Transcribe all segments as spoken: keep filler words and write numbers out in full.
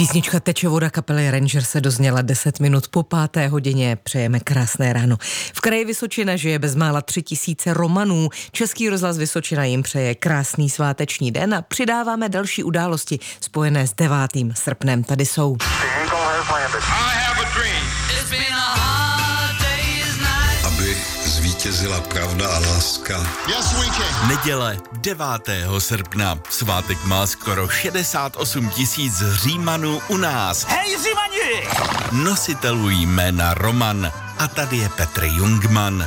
Písnička Teče voda kapely Ranger se dozněla deset minut po páté hodině. Přejeme krásné ráno. V kraji Vysočina žije bezmála tři tisíce Romanů. Český rozhlas Vysočina jim přeje krásný sváteční den a přidáváme další události spojené s devátým srpnem. Tady jsou. Aby zvítězila pravda a láska. Neděle devátého srpna. Svátek má skoro šedesát osm tisíc Římanů u nás. Hej Římani! Nositelů jména Roman. A tady je Petr Jungmann.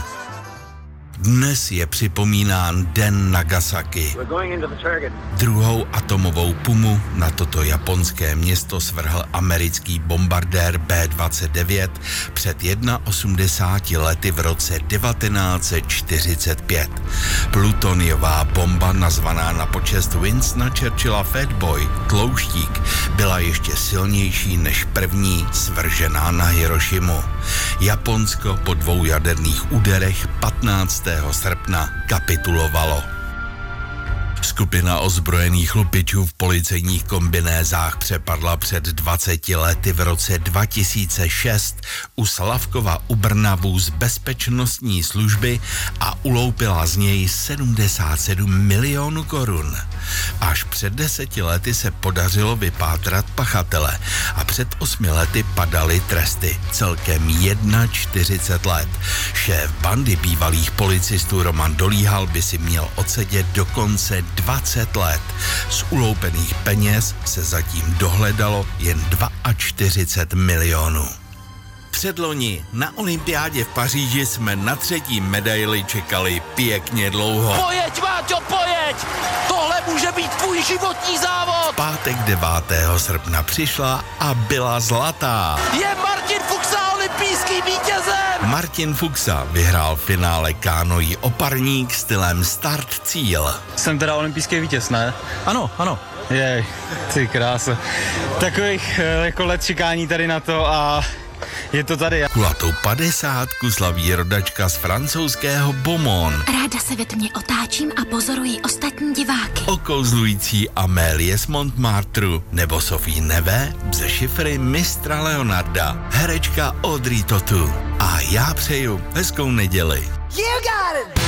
Dnes je připomínán Den Nagasaki. Druhou atomovou pumu na toto japonské město svrhl americký bombardér bé dvacet devět před osmdesáti jedněmi lety v roce devatenáct set čtyřicet pět. Plutoniová bomba, nazvaná na počest Winstona Churchilla Fatboy, tlouštík, byla ještě silnější než první svržená na Hirošimu. Japonsko po dvou jaderných úderech patnáctého srpna kapitulovalo. Skupina ozbrojených lupičů v policejních kombinézách přepadla před dvaceti lety v roce dva tisíce šest u Slavkova u Brna vůz bezpečnostní služby a uloupila z něj sedmdesát sedm milionů korun. Až před deseti lety se podařilo vypátrat pachatele a před osmi lety padaly tresty. Celkem čtyřicet jedna let. Šéf bandy bývalých policistů Roman Dolíhal by si měl odsedět dokonce dvacet let. Z uloupených peněz se zatím dohledalo jen čtyřicet dva milionů. Předloni na olympiádě v Paříži jsme na třetí medaili čekali pěkně dlouho. Pojeď, Máťo, pojeď! Tohle může být tvůj životní závod! V pátek devátého srpna přišla a byla zlatá. Je Martin Fuxa olympijským vítězem! Martin Fuxa vyhrál v finále kánoí oparník stylem start-cíl. Jsem teda olympijský vítěz, ne? Ano, ano. Jej, ty krása. Takových jako let čekání tady na to a je to tady. Kulatou padesátku slaví rodačka z francouzského Beaumont. Ráda se ve tmě otáčím a pozoruji ostatní diváky. Okouzlující Amélie z Montmartru nebo Sophie Neve ze šifry mistra Leonarda. Herečka Audrey Tautou. A já přeju hezkou neděli. You got it!